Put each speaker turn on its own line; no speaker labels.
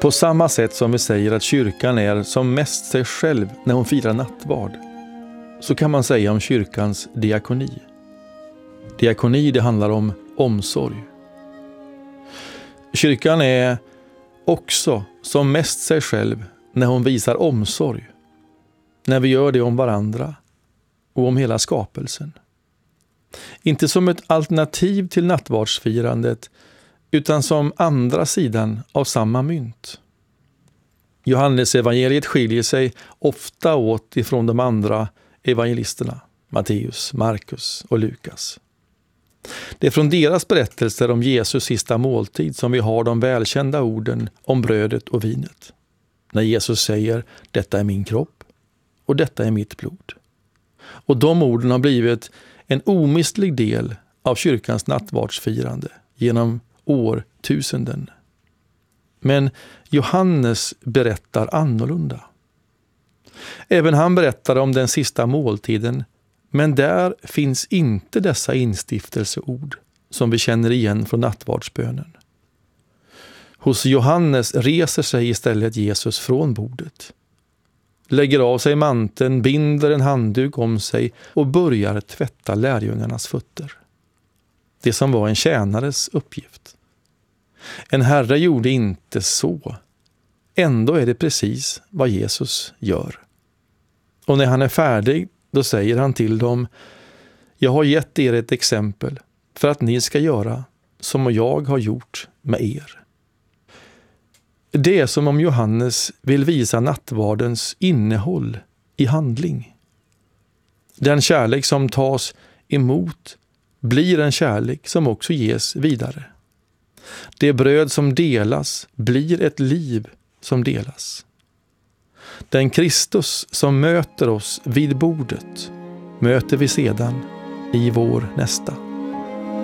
På samma sätt som vi säger att kyrkan är som mest sig själv när hon firar nattvard, så kan man säga om kyrkans diakoni. Diakoni, det handlar om omsorg. Kyrkan är också som mest sig själv när hon visar omsorg. När vi gör det om varandra och om hela skapelsen. Inte som ett alternativ till nattvardsfirandet, utan som andra sidan av samma mynt. Johannes evangeliet skiljer sig ofta åt ifrån de andra evangelisterna, Matteus, Markus och Lukas. Det är från deras berättelser om Jesus sista måltid som vi har de välkända orden om brödet och vinet. När Jesus säger, detta är min kropp och detta är mitt blod. Och de orden har blivit en omistlig del av kyrkans nattvardsfirande genom årtusenden. Men Johannes berättar annorlunda. Även han berättar om den sista måltiden, men där finns inte dessa instiftelseord som vi känner igen från nattvardsbönen. Hos Johannes reser sig istället Jesus från bordet, lägger av sig manteln, binder en handduk om sig och börjar tvätta lärjungarnas fötter. Det som var en tjänares uppgift. En herre gjorde inte så. Ändå är det precis vad Jesus gör. Och när han är färdig, då säger han till dem, jag har gett er ett exempel för att ni ska göra som jag har gjort med er. Det är som om Johannes vill visa nattvardens innehåll i handling. Den kärlek som tas emot blir en kärlek som också ges vidare. Det bröd som delas blir ett liv som delas. Den Kristus som möter oss vid bordet möter vi sedan i vår nästa.